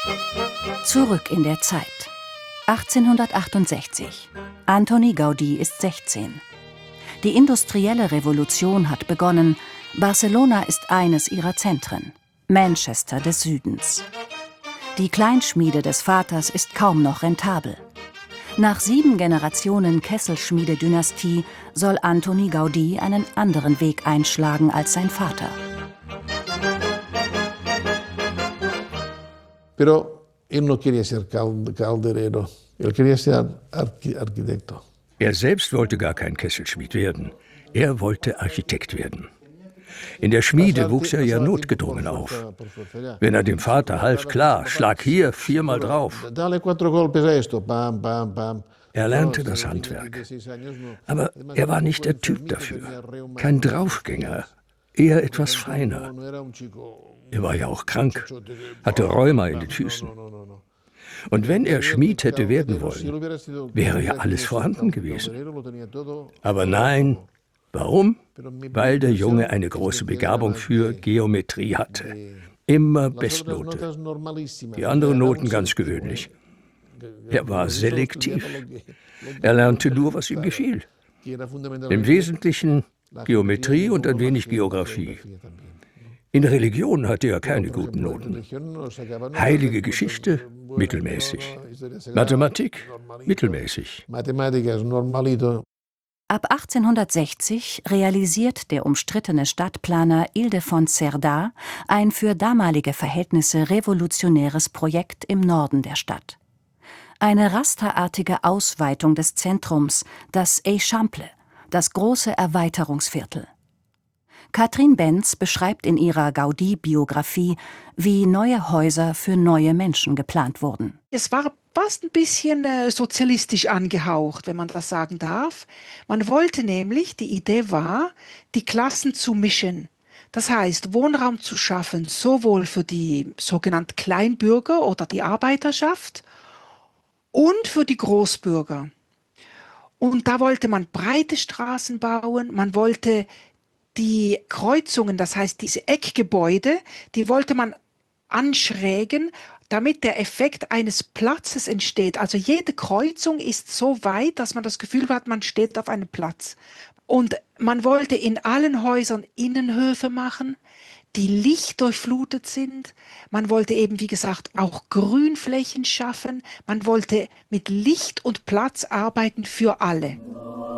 Zurück in der Zeit. 1868. Antoni Gaudí ist 16. Die industrielle Revolution hat begonnen. Barcelona ist eines ihrer Zentren. Manchester des Südens. Die Kleinschmiede des Vaters ist kaum noch rentabel. Nach 7 Generationen Kesselschmiede-Dynastie soll Antoni Gaudí einen anderen Weg einschlagen als sein Vater. Pero él no quería ser calderero, él quería ser arquitecto. Er selbst wollte gar kein Kesselschmied werden. Er wollte Architekt werden. In der Schmiede wuchs er ja notgedrungen auf. Wenn er dem Vater half, klar, schlag hier 4-mal drauf. Er lernte das Handwerk. Aber er war nicht der Typ dafür. Kein Draufgänger, eher etwas feiner. Er war ja auch krank, hatte Rheuma in den Füßen. Und wenn er Schmied hätte werden wollen, wäre ja alles vorhanden gewesen. Aber nein. Warum? Weil der Junge eine große Begabung für Geometrie hatte. Immer Bestnote. Die anderen Noten ganz gewöhnlich. Er war selektiv. Er lernte nur, was ihm gefiel. Im Wesentlichen Geometrie und ein wenig Geografie. In Religion hatte er keine guten Noten. Heilige Geschichte, mittelmäßig. Mathematik, mittelmäßig. Ab 1860 realisiert der umstrittene Stadtplaner Ildefons Cerdà ein für damalige Verhältnisse revolutionäres Projekt im Norden der Stadt. Eine rasterartige Ausweitung des Zentrums, das Eixample, das große Erweiterungsviertel. Katrin Benz beschreibt in ihrer Gaudí-Biografie, wie neue Häuser für neue Menschen geplant wurden. Es war fast ein bisschen sozialistisch angehaucht, wenn man das sagen darf. Man wollte nämlich, die Idee war, die Klassen zu mischen. Das heißt, Wohnraum zu schaffen, sowohl für die sogenannten Kleinbürger oder die Arbeiterschaft und für die Großbürger. Und da wollte man breite Straßen bauen, man wollte die Kreuzungen, das heißt diese Eckgebäude, die wollte man anschrägen, damit der Effekt eines Platzes entsteht. Also jede Kreuzung ist so weit, dass man das Gefühl hat, man steht auf einem Platz. Und man wollte in allen Häusern Innenhöfe machen, die lichtdurchflutet sind. Man wollte eben, wie gesagt, auch Grünflächen schaffen. Man wollte mit Licht und Platz arbeiten für alle.